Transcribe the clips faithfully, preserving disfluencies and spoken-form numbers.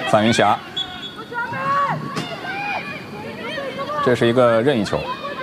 范云霞，这是一个任意球。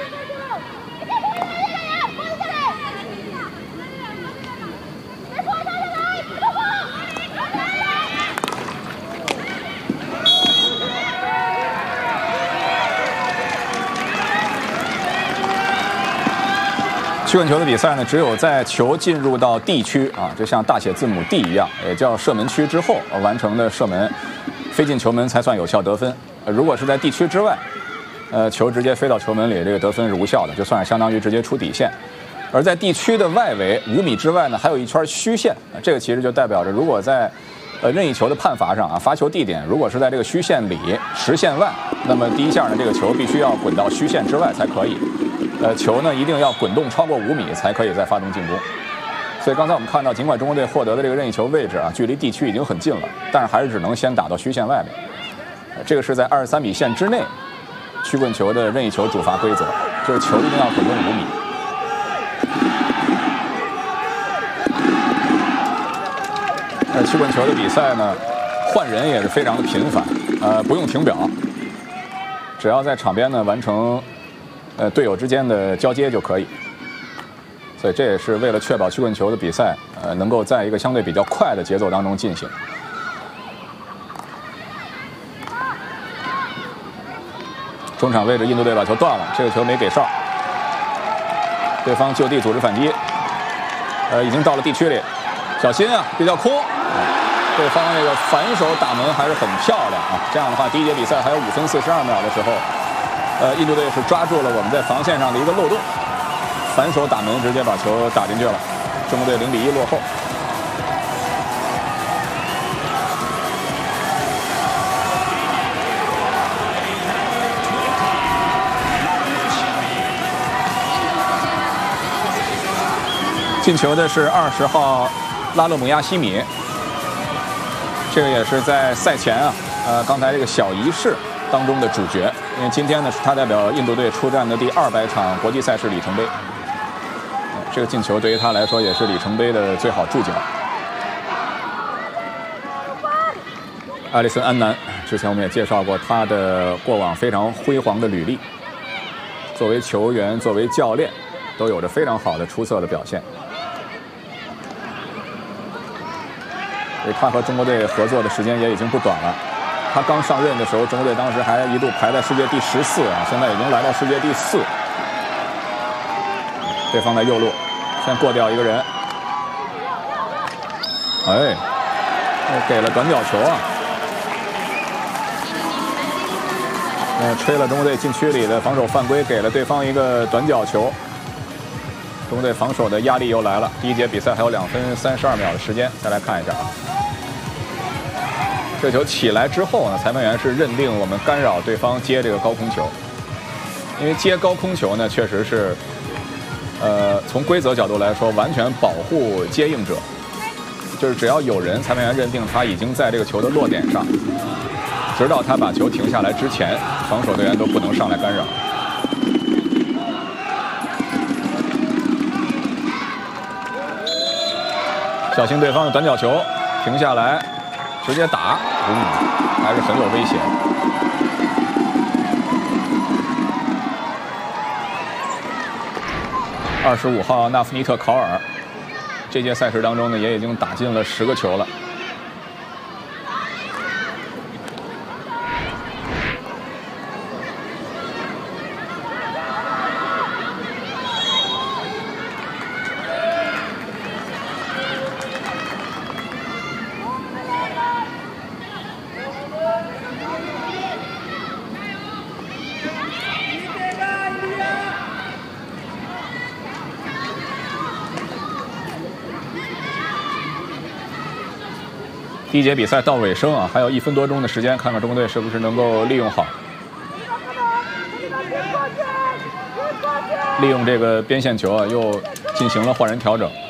曲棍球的比赛呢，只有在球进入到 D 区啊，就像大写字母 D 一样，也叫射门区之后完成的射门，飞进球门才算有效得分。如果是在 D 区之外，呃，球直接飞到球门里，这个得分是无效的，就算是相当于直接出底线。而在 D 区的外围五米之外呢，还有一圈虚线，这个其实就代表着，如果在呃任意球的判罚上啊，罚球地点如果是在这个虚线里十线外，那么第一下呢，这个球必须要滚到虚线之外才可以。 呃，球呢一定要滚动超过五米才可以再发动进攻。所以刚才我们看到，尽管中国队获得的这个任意球位置啊，距离地区已经很近了，但是还是只能先打到虚线外面。呃、这个是在二十三米线之内，曲棍球的任意球主罚规则，就是球一定要滚动五米。呃，曲棍球的比赛呢，换人也是非常的频繁，呃，不用停表，只要在场边呢完成。 呃，队友之间的交接就可以，所以这也是为了确保曲棍球的比赛，呃，能够在一个相对比较快的节奏当中进行。中场位置，印度队把球断了，这个球没给哨，对方就地组织反击，呃，已经到了地区里，小心啊，比较空，对方这个反手打门还是很漂亮啊。这样的话，第一节比赛还有五分四十二秒的时候。 呃，印度队是抓住了我们在防线上的一个漏洞，反手打门，直接把球打进去了。中国队零比一落后。进球的是二十号拉勒姆亚西米，这个也是在赛前啊，呃，刚才这个小仪式当中的主角。 因为今天呢是他代表印度队出战的第二百场国际赛事里程碑，这个进球对于他来说也是里程碑的最好注脚。艾利森·安南，之前我们也介绍过他的过往非常辉煌的履历，作为球员、作为教练，都有着非常好的出色的表现。所以他和中国队合作的时间也已经不短了。 他刚上任的时候，中国队当时还一度排在世界第十四啊，现在已经来到世界第四。对方在右路，先过掉一个人，哎，给了短角球啊！呃，吹了中国队禁区里的防守犯规，给了对方一个短角球。中国队防守的压力又来了。第一节比赛还有两分三十二秒的时间，再来看一下啊。 这球起来之后呢，裁判员是认定我们干扰对方接这个高空球，因为接高空球呢，确实是，呃，从规则角度来说，完全保护接应者，就是只要有人，裁判员认定他已经在这个球的落点上，直到他把球停下来之前，防守队员都不能上来干扰。小心对方的短角球，停下来。 直接打，嗯，还是很有危险。二十五号纳夫尼特考尔，这届赛事当中呢，也已经打进了十个球了。第一节比赛到尾声啊，还有一分多钟的时间，看看中国队是不是能够利用好，利用这个边线球啊，又进行了换人调整。